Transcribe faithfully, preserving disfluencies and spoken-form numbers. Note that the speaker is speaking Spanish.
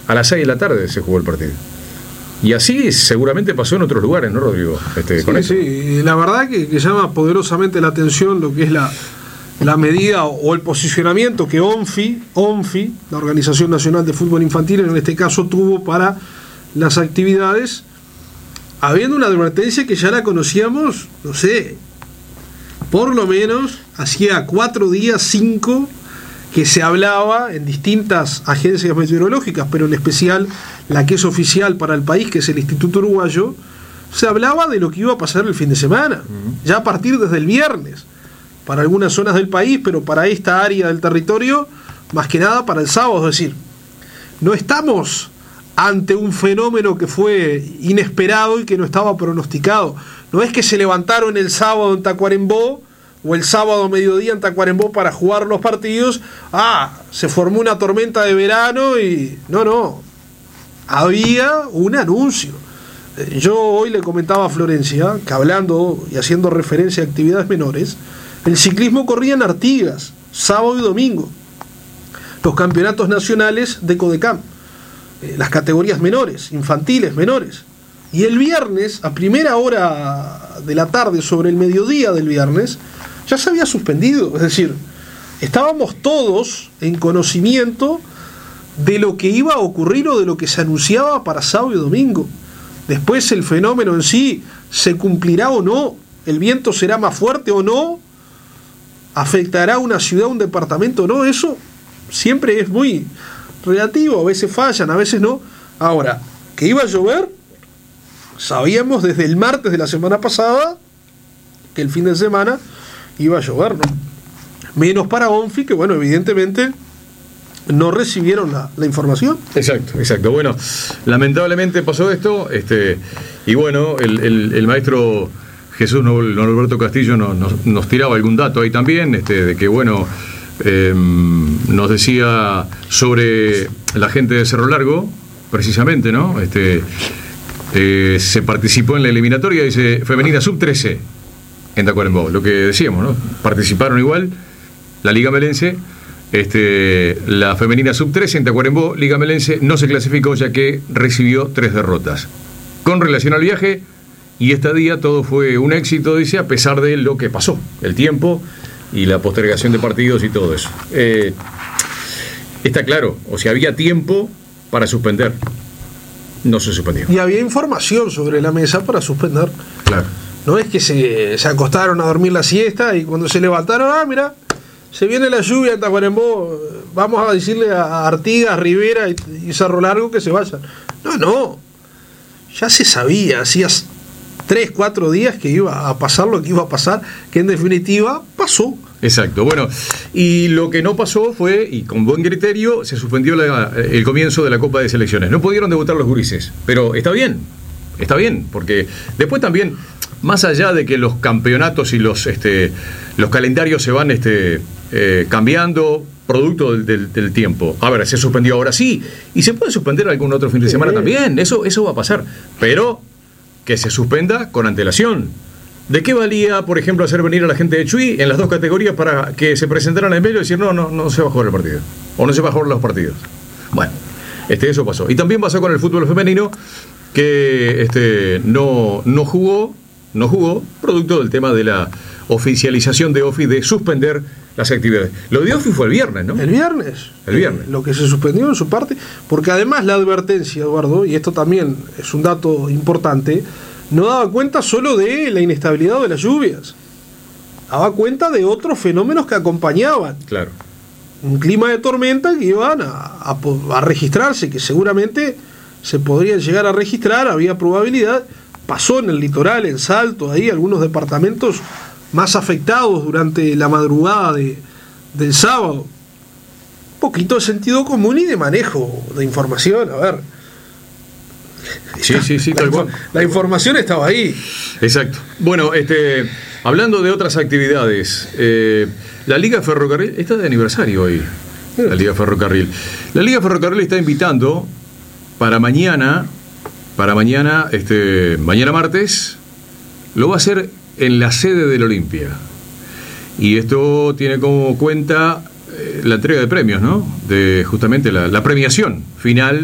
A las seis de la tarde se jugó el partido. Y así seguramente pasó en otros lugares, ¿no, Rodrigo? Este, sí, con eso. Sí, la verdad que, que llama poderosamente la atención lo que es la, la medida o el posicionamiento que ONFI, ONFI, la Organización Nacional de Fútbol Infantil, en este caso tuvo para las actividades, habiendo una advertencia que ya la conocíamos, no sé, por lo menos hacía cuatro días, cinco, que se hablaba en distintas agencias meteorológicas, pero en especial la que es oficial para el país, que es el Instituto Uruguayo, se hablaba de lo que iba a pasar el fin de semana, uh-huh. ya a partir desde el viernes, para algunas zonas del país, pero para esta área del territorio, más que nada para el sábado. Es decir, no estamos ante un fenómeno que fue inesperado y que no estaba pronosticado. No es que se levantaron el sábado en Tacuarembó o el sábado a mediodía en Tacuarembó para jugar los partidos, ah, se formó una tormenta de verano y... No, no, había un anuncio. Yo hoy le comentaba a Florencia que, hablando y haciendo referencia a actividades menores, el ciclismo corría en Artigas, sábado y domingo, los campeonatos nacionales de CODECAM, eh, las categorías menores, infantiles, menores. Y el viernes, a primera hora de la tarde, sobre el mediodía del viernes, ya se había suspendido. Es decir, estábamos todos en conocimiento de lo que iba a ocurrir o de lo que se anunciaba para sábado y domingo. Después el fenómeno en sí, ¿se cumplirá o no? ¿El viento será más fuerte o no? ¿Afectará a una ciudad, un departamento o no? Eso siempre es muy relativo, a veces fallan, a veces no. Ahora, que iba a llover, sabíamos desde el martes de la semana pasada que el fin de semana iba a llover, ¿no? Menos para ONFI, que bueno, evidentemente no recibieron la, la información. Exacto, exacto. Bueno, lamentablemente pasó esto, este, y bueno, el, el, el maestro Jesús Norberto Castillo nos, nos, nos tiraba algún dato ahí también, este, de que bueno, eh, nos decía sobre la gente de Cerro Largo, precisamente, ¿no? Este, eh, se participó en la eliminatoria, dice, femenina sub trece en Tacuarembó, lo que decíamos, ¿no? Participaron igual la Liga Melense. Este, la femenina sub trece en Tacuarembó, Liga Melense, no se clasificó ya que recibió tres derrotas. Con relación al viaje y estadía, todo fue un éxito, dice, a pesar de lo que pasó, el tiempo y la postergación de partidos y todo eso. Eh, está claro, o sea, había tiempo para suspender, no se suspendió. Y había información sobre la mesa para suspender. Claro. No es que se, se acostaron a dormir la siesta y cuando se levantaron, ah, mira, se viene la lluvia en Tacuarembó, vamos a decirle a Artigas, Rivera y, y Cerro Largo que se vayan. No, no, ya se sabía, hacía tres, cuatro días que iba a pasar lo que iba a pasar, que en definitiva pasó. Exacto, bueno, y lo que no pasó fue, y con buen criterio, se suspendió la, el comienzo de la Copa de Selecciones. No pudieron debutar los gurises, pero está bien, está bien, porque después también, más allá de que los campeonatos y los, este, los calendarios se van este, eh, cambiando, producto del, del, del tiempo. A ver, se suspendió ahora sí, y se puede suspender algún otro fin de semana sí. también, eso, eso va a pasar, pero que se suspenda con antelación. ¿De qué valía, por ejemplo, hacer venir a la gente de Chuy en las dos categorías para que se presentaran en medio y decir, no, no, no se va a jugar el partido, o no se va a jugar los partidos? Bueno, este, eso pasó. Y también pasó con el fútbol femenino, que este, no, no jugó, no jugó, producto del tema de la oficialización de OFI de suspender las actividades. Lo de OFI fue el viernes, ¿no? El viernes. El viernes. Eh, lo que se suspendió en su parte, porque además la advertencia, Eduardo, y esto también es un dato importante, no daba cuenta solo de la inestabilidad de las lluvias, daba cuenta de otros fenómenos que acompañaban. Claro. Un clima de tormenta que iban a, a, a registrarse, que seguramente se podrían llegar a registrar, había probabilidad. Pasó en el litoral, en Salto, ahí algunos departamentos más afectados durante la madrugada de, del sábado. Un poquito de sentido común y de manejo de información, a ver. Sí, sí, sí, tal cual. La información estaba ahí. Exacto. Bueno, este, hablando de otras actividades, eh, la Liga Ferrocarril está de aniversario hoy. La Liga Ferrocarril. La Liga Ferrocarril está invitando para mañana, para mañana, este, mañana martes, lo va a hacer en la sede del Olimpia. Y esto tiene como cuenta eh, la entrega de premios, ¿no? De justamente la, la premiación final